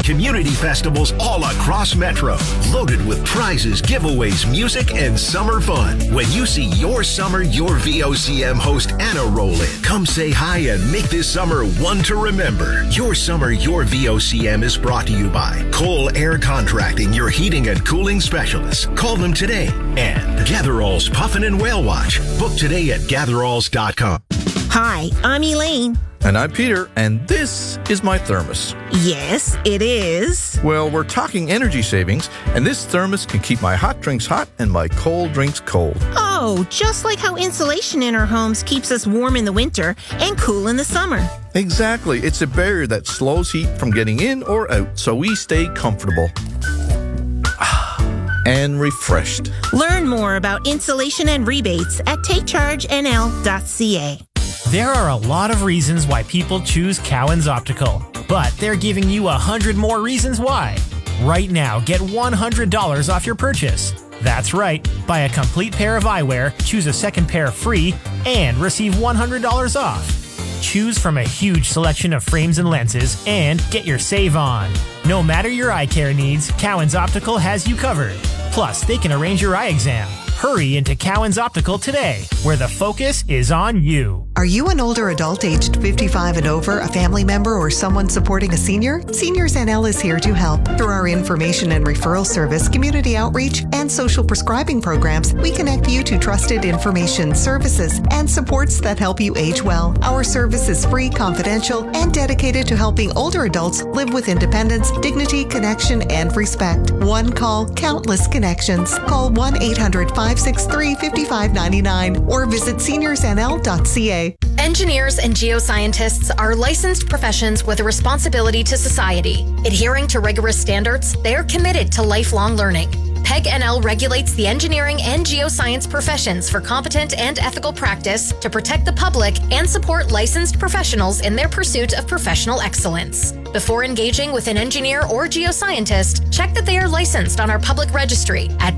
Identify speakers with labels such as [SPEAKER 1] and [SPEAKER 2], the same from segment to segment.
[SPEAKER 1] community festivals all across Metro, loaded with prizes, giveaways, music, and summer fun. When you see your summer, your VOCM host Anna roll in, come say hi and make this summer one to remember. Your summer, your VOCM is brought to you by Cole Air Contracting, your heating and cooling specialists. Call them today. And Gatherall's Puffin and Whale Watch. Book today at gatheralls.com.
[SPEAKER 2] Hi, I'm Elaine.
[SPEAKER 3] And I'm Peter, and this is my thermos.
[SPEAKER 2] Yes, it is.
[SPEAKER 3] Well, we're talking energy savings, and this thermos can keep my hot drinks hot and my cold drinks cold.
[SPEAKER 2] Oh, just like how insulation in our homes keeps us warm in the winter and cool in the summer.
[SPEAKER 3] Exactly. It's a barrier that slows heat from getting in or out, so we stay comfortable and refreshed.
[SPEAKER 2] Learn more about insulation and rebates at takechargenl.ca.
[SPEAKER 4] There are a lot of reasons why people choose Cowan's Optical, but they're giving you 100 more reasons why. Right now, get $100 off your purchase. That's right. Buy a complete pair of eyewear, choose a second pair free, and receive $100 off. Choose from a huge selection of frames and lenses and get your save on. No matter your eye care needs, Cowan's Optical has you covered. Plus, they can arrange your eye exam. Hurry into Cowan's Optical today, where the focus is on you.
[SPEAKER 5] Are you an older adult aged 55 and over, a family member, or someone supporting a senior? Seniors NL is here to help. Through our information and referral service, community outreach, and social prescribing programs, we connect you to trusted information, services, and supports that help you age well. Our service is free, confidential, and dedicated to helping older adults live with independence, dignity, connection, and respect. One call, countless connections. Call 1-800-563-5599 or visit seniorsnl.ca.
[SPEAKER 6] Engineers and geoscientists are licensed professions with a responsibility to society. Adhering to rigorous standards, they are committed to lifelong learning. PEG NL regulates the engineering and geoscience professions for competent and ethical practice to protect the public and support licensed professionals in their pursuit of professional excellence. Before engaging with an engineer or geoscientist, check that they are licensed on our public registry at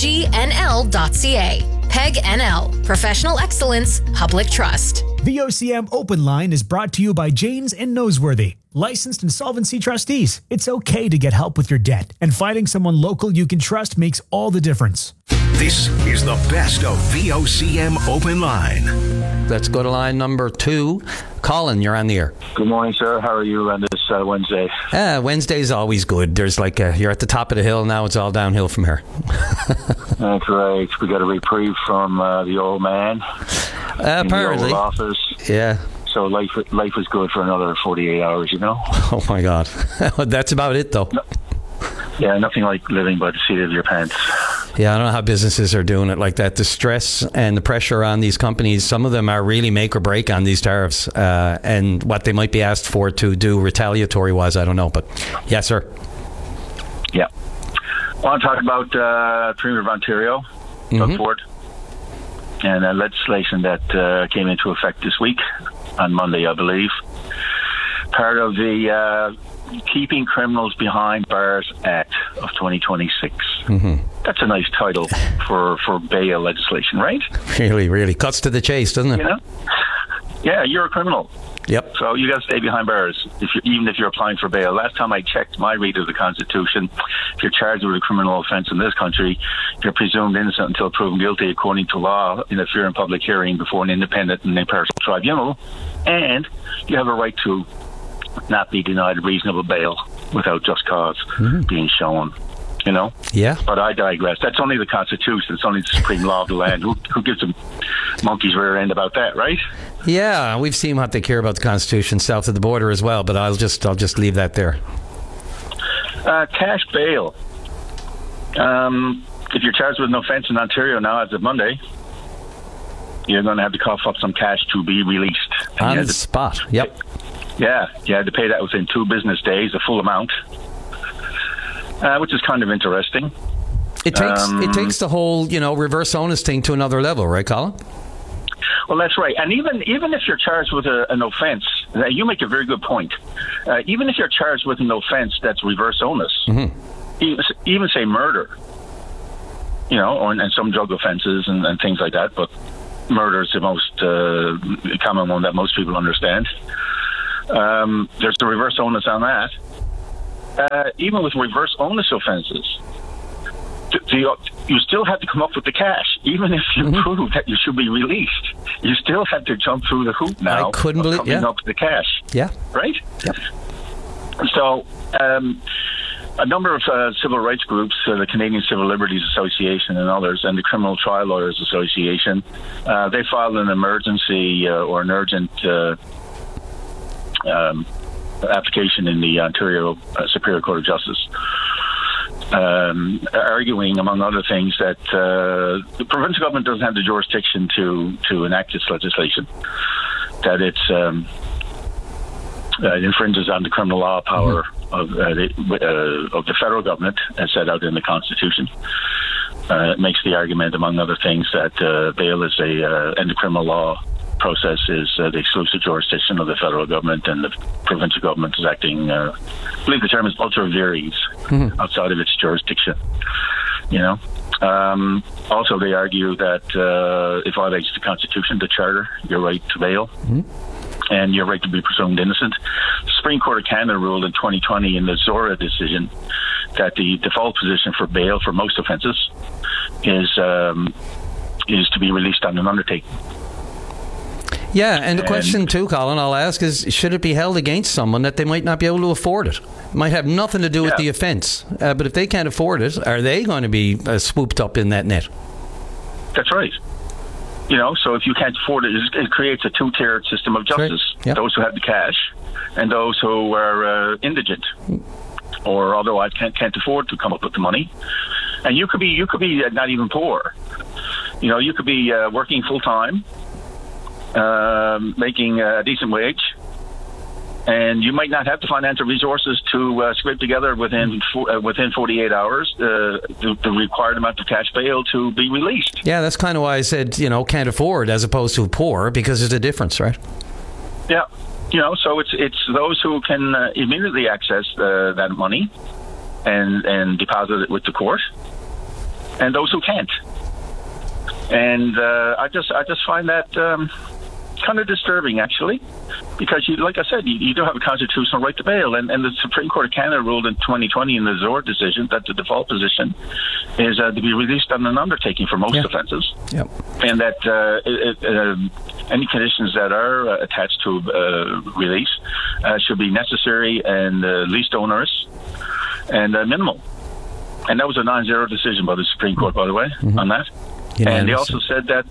[SPEAKER 6] pegnl.ca. PEG NL, Professional Excellence, Public Trust.
[SPEAKER 7] VOCM Open Line is brought to you by Janes and Noseworthy, licensed insolvency trustees. It's okay to get help with your debt, and finding someone local you can trust makes all the difference.
[SPEAKER 1] This is the best of VOCM Open Line.
[SPEAKER 8] Let's go to line number 2. Colin, you're on the air.
[SPEAKER 9] Good morning, sir. How are you on this Wednesday?
[SPEAKER 8] Wednesday's always good. There's you're at the top of the hill now. It's all downhill from here.
[SPEAKER 9] That's right. We got a reprieve from the old man.
[SPEAKER 8] Apparently.
[SPEAKER 9] In the old office.
[SPEAKER 8] Yeah.
[SPEAKER 9] So life is good for another 48 hours, you know?
[SPEAKER 8] Oh, my God. That's about it, though.
[SPEAKER 9] No. Yeah, nothing like living by the seat of your pants.
[SPEAKER 8] Yeah, I don't know how businesses are doing it like that. The stress and the pressure on these companies, some of them are really make or break on these tariffs. And what they might be asked for to do retaliatory-wise, I don't know. But, yes, sir.
[SPEAKER 9] Yeah. I want to talk about Premier of Ontario, Doug Ford, and legislation that came into effect this week, on Monday, I believe. Part of the Keeping Criminals Behind Bars Act of 2026. That's a nice title for bail legislation, right?
[SPEAKER 8] Really, really. Cuts to the chase, doesn't it?
[SPEAKER 9] You know? Yeah, you're a criminal.
[SPEAKER 8] Yep.
[SPEAKER 9] So you got to stay behind bars, even if you're applying for bail. Last time I checked my read of the Constitution, if you're charged with a criminal offence in this country, you're presumed innocent until proven guilty according to law in a fair and public hearing before an independent and impartial tribunal, and you have a right to not be denied reasonable bail without just cause being shown. You know?
[SPEAKER 8] Yeah.
[SPEAKER 9] But I digress. That's only the Constitution. It's only the supreme law of the land. Who gives a monkey's rear end about that, right?
[SPEAKER 8] Yeah, we've seen what they care about the Constitution south of the border as well, but I'll just leave that there.
[SPEAKER 9] Cash bail. If you're charged with an offence in Ontario now as of Monday, you're going to have to cough up some cash to be released.
[SPEAKER 8] On the spot, yep.
[SPEAKER 9] Yeah, you had to pay that within 2 business days, the full amount, which is kind of interesting.
[SPEAKER 8] It takes the whole, reverse onus thing to another level, right, Colin?
[SPEAKER 9] Well, that's right. And even if you're charged with an offence, you make a very good point. Even if you're charged with an offence that's reverse onus, even say murder, or and some drug offences and things like that, but murder is the most common one that most people understand. There's the reverse onus on that. even with reverse onus offences, you still have to come up with the cash, even if you prove that you should be released. You still have to jump through the hoop now.
[SPEAKER 8] I couldn't believe
[SPEAKER 9] coming up with the cash.
[SPEAKER 8] Yeah.
[SPEAKER 9] Right.
[SPEAKER 8] Yep.
[SPEAKER 9] So, a number of civil rights groups, the Canadian Civil Liberties Association and others, and the Criminal Trial Lawyers Association, they filed an emergency or an urgent application in the Ontario Superior Court of Justice, arguing, among other things, that the provincial government doesn't have the jurisdiction to enact this legislation, that it infringes on the criminal law power of the federal government as set out in the Constitution. It makes the argument, among other things, that bail is and the criminal law process is the exclusive jurisdiction of the federal government, and the provincial government is acting, I believe the term is ultra vires, outside of its jurisdiction. Also, they argue that it violates the Constitution, the Charter, your right to bail, and your right to be presumed innocent. The Supreme Court of Canada ruled in 2020 in the Zora decision that the default position for bail for most offences is to be released on an undertaking.
[SPEAKER 8] Yeah, and the question too, Colin, I'll ask is, should it be held against someone that they might not be able to afford it? It might have nothing to do with the offence, but if they can't afford it, are they going to be swooped up in that net?
[SPEAKER 9] That's right. So if you can't afford it, it creates a two-tiered system of justice.
[SPEAKER 8] Right. Yep.
[SPEAKER 9] Those who have the cash and those who are indigent or otherwise can't afford to come up with the money. And you could be not even poor. You could be working full-time, making a decent wage, and you might not have the financial resources to scrape together within 48 hours the required amount of cash bail to be released.
[SPEAKER 8] Yeah, that's kind of why I said, can't afford as opposed to poor, because there's a difference, right?
[SPEAKER 9] Yeah. So it's those who can immediately access that money and deposit it with the court, and those who can't. And I just find that kind of disturbing, actually, because like I said, you do have a constitutional right to bail, and the Supreme Court of Canada ruled in 2020 in the Zora decision that the default position is to be released on an undertaking for most offences, and that any conditions that are attached to release should be necessary and least onerous and minimal. And that was a 9-0 decision by the Supreme Court, by the way, on that. And they also said that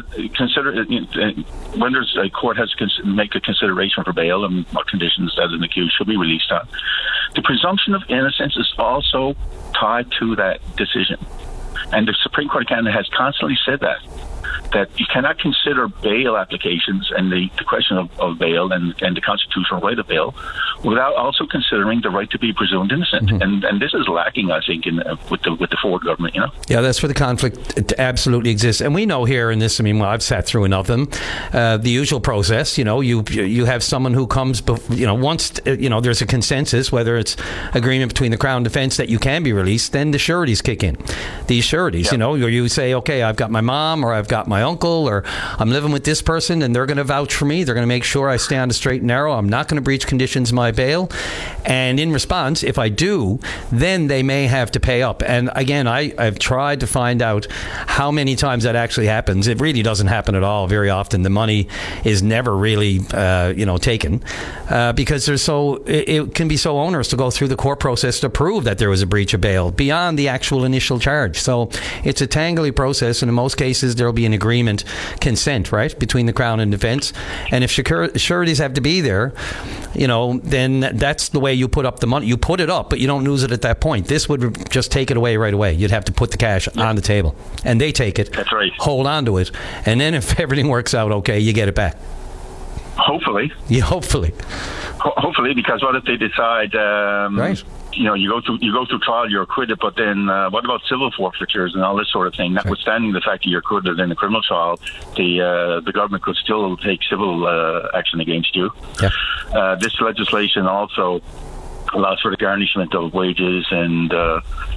[SPEAKER 9] when there's a court has to make a consideration for bail and what conditions that an accused should be released on, the presumption of innocence is also tied to that decision. And the Supreme Court of Canada has constantly said that you cannot consider bail applications and the question of bail and the constitutional right of bail without also considering the right to be presumed innocent. And this is lacking, I think, with the Ford government.
[SPEAKER 8] Yeah, that's where the conflict absolutely exists. And we know here in this, I've sat through enough of them, the usual process. You have someone who comes, once there's a consensus, whether it's agreement between the Crown Defence that you can be released, then the sureties kick in. These sureties, where you say, okay, I've got my mom or I've got my uncle or I'm living with this person and they're going to vouch for me. They're going to make sure I stay on the straight and narrow. I'm not going to breach conditions of my bail. And in response, if I do, then they may have to pay up. And again, I've tried to find out how many times that actually happens. It really doesn't happen at all. Very often the money is never really taken because it can be so onerous to go through the court process to prove that there was a breach of bail beyond the actual initial charge. So it's a tangly process, and in most cases there will be an agreement, consent, right, between the Crown and Defence. And if sureties have to be there, then that's the way you put up the money. You put it up, but you don't lose it at that point. This would just take it away right away. You'd have to put the cash on the table, and they take it.
[SPEAKER 9] That's right.
[SPEAKER 8] Hold on to it, and then if everything works out okay, you get it back.
[SPEAKER 9] Hopefully.
[SPEAKER 8] Yeah, hopefully.
[SPEAKER 9] Hopefully, because what if they decide?
[SPEAKER 8] Right.
[SPEAKER 9] You go through trial, you're acquitted, but then what about civil forfeitures and all this sort of thing? Notwithstanding the fact that you're acquitted in a criminal trial, the government could still take civil action against you. Yeah. This legislation also allows for the garnishment of wages and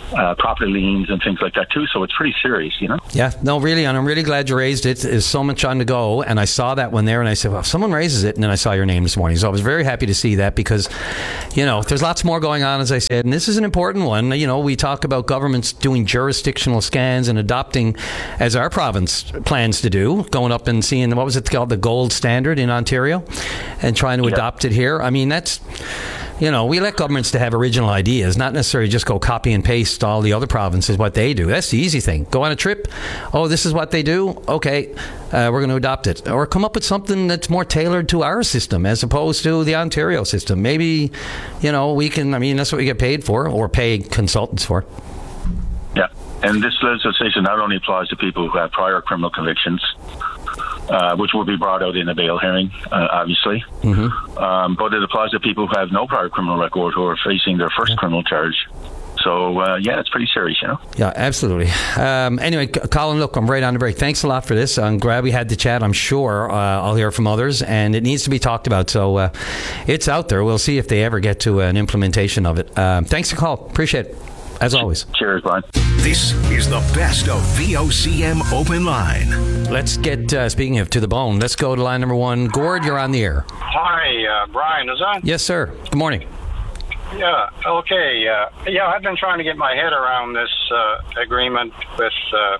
[SPEAKER 9] property liens and things like that too. So it's pretty serious, you know.
[SPEAKER 8] Yeah, no, really, and I'm really glad you raised it. There's so much on the go, and I saw that one there, and I said, well, if someone raises it, and then I saw your name this morning. So I was very happy to see that because, you know, there's lots more going on, as I said, and this is an important one. You know, we talk about governments doing jurisdictional scans and adopting, as our province plans to do, going up and seeing, what was it called, the gold standard in Ontario, and trying to adopt it here. I mean, that's... You know, we let governments to have original ideas, not necessarily just go copy and paste all the other provinces, what they do. That's the easy thing. Go on a trip. Oh, this is what they do. Okay, we're going to adopt it. Or come up with something that's more tailored to our system as opposed to the Ontario system. Maybe, you know, we can, I mean, that's what we get paid for or pay consultants for.
[SPEAKER 9] Yeah. And this legislation not only applies to people who have prior criminal convictions, which will be brought out in a bail hearing, obviously. But it applies to people who have no prior criminal record who are facing their first criminal charge. So, yeah, it's pretty serious, you know? Yeah,
[SPEAKER 8] absolutely. Anyway, Colin, look, I'm right on the break. Thanks a lot for this. I'm glad we had the chat. I'm sure I'll hear from others, and it needs to be talked about. So it's out there. We'll see if they ever get to an implementation of it. Thanks for the call. Appreciate it. As always.
[SPEAKER 9] Cheers, Brian.
[SPEAKER 1] This is the best of VOCM Open Line.
[SPEAKER 8] Let's get, speaking of to the bone, let's go to line number one. Gord, you're on the air.
[SPEAKER 10] Hi, Brian, is that?
[SPEAKER 8] Yes, sir. Good morning.
[SPEAKER 10] Yeah, okay. I've been trying to get my head around this agreement with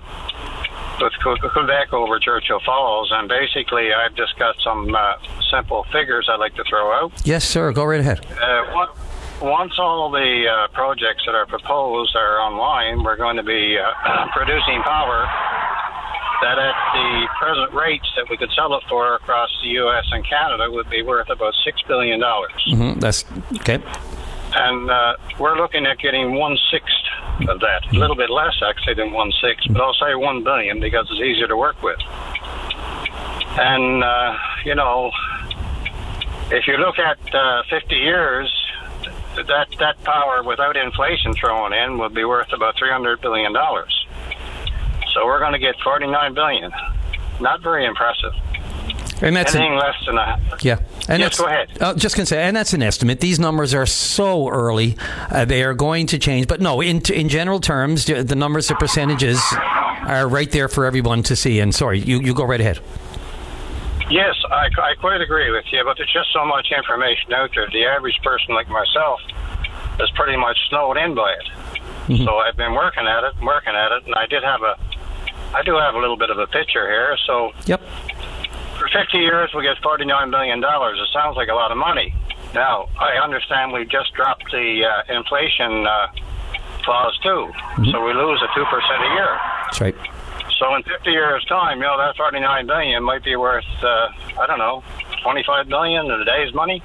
[SPEAKER 10] Quebec over Churchill Falls, and basically I've just got some simple figures I'd like to throw out.
[SPEAKER 8] Yes, sir. Go right ahead.
[SPEAKER 10] Once all the projects that are proposed are online, we're going to be producing power that at the present rates that we could sell it for across the U.S. and Canada would be worth about $6 billion.
[SPEAKER 8] That's okay.
[SPEAKER 10] And we're looking at getting 1/6 of that. A little bit less, actually, than 1/6, but I'll say $1 billion because it's easier to work with. And, you know, if you look at 50 years, that power without inflation thrown in would be worth about $300 billion. So we're going to get $49 billion. Not very impressive.
[SPEAKER 8] And that's
[SPEAKER 10] anything less than that.
[SPEAKER 8] Yeah. And
[SPEAKER 10] yes, go ahead.
[SPEAKER 8] Just going to say, and that's an estimate. These numbers are so early. They are going to change. But no, in general terms, the numbers, the percentages are right there for everyone to see. And sorry, you go right ahead.
[SPEAKER 10] Yes, I quite agree with you, but there's just so much information out there. The average person like myself is pretty much snowed in by it. So I've been working at it, and I do have a little bit of a picture here. So
[SPEAKER 8] yep.
[SPEAKER 10] For 50 years, we get $49 billion. It sounds like a lot of money. Now, I understand we just dropped the inflation clause too, so we lose 2% a year.
[SPEAKER 8] That's right.
[SPEAKER 10] So in 50 years' time, you know, that $49 billion might be worth, I don't know, $25 billion in today's money.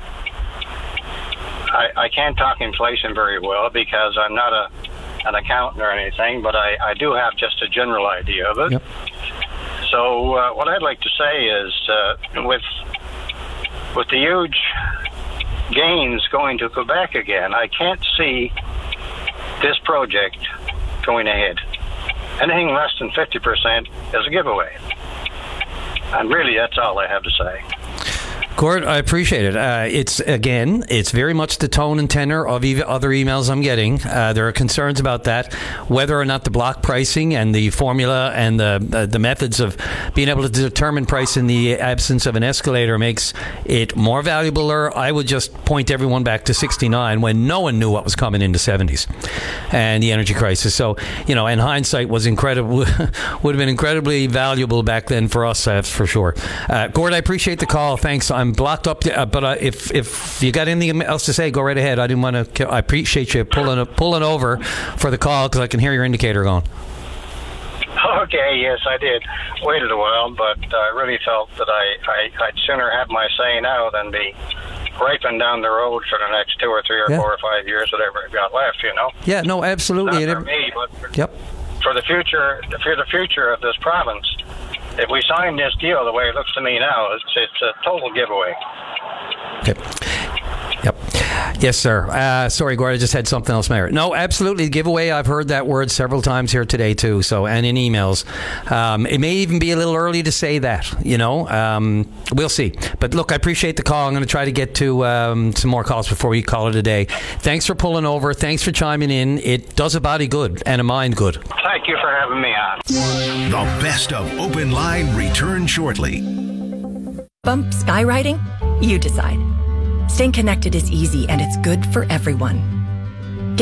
[SPEAKER 10] I can't talk inflation very well because I'm not an accountant or anything, but I do have just a general idea of it.
[SPEAKER 8] Yep.
[SPEAKER 10] So what I'd like to say is with the huge gains going to Quebec again, I can't see this project going ahead. Anything less than 50% is a giveaway. And really, that's all I have to say.
[SPEAKER 8] Gord, I appreciate it. It's very much the tone and tenor of other emails I'm getting. There are concerns about that, whether or not the block pricing and the formula and the methods of being able to determine price in the absence of an escalator makes it more valuable. Or I would just point everyone back to 69 when no one knew what was coming into 70s and the energy crisis. So, you know, and hindsight was incredible, would have been incredibly valuable back then for us, for sure. Gord, I appreciate the call. Thanks. I'm blocked up, but if you got anything else to say, go right ahead. I didn't want to. I appreciate you pulling over for the call because I can hear your indicator going.
[SPEAKER 10] Okay, yes, I did. Waited a while, but I really felt that I'd sooner have my say now than be griping down the road for the next 2 or 3 or 4 or 5 years, whatever I've got left. You know.
[SPEAKER 8] Yeah. No. Absolutely.
[SPEAKER 10] Not for me, but for the future of this province. If we sign this deal the way it looks to me now, it's a total giveaway.
[SPEAKER 8] Okay. Yep. Yes, sir. Sorry, Gord, I just had something else, Mayor. No, absolutely. Giveaway, I've heard that word several times here today, too, so, and in emails. It may even be a little early to say that, We'll see. But look, I appreciate the call. I'm going to try to get to some more calls before we call it a day. Thanks for pulling over. Thanks for chiming in. It does a body good and a mind good.
[SPEAKER 10] Thank you for having me on.
[SPEAKER 1] The best of Open Line returns shortly.
[SPEAKER 11] Bump skywriting? You decide. Staying connected is easy and it's good for everyone.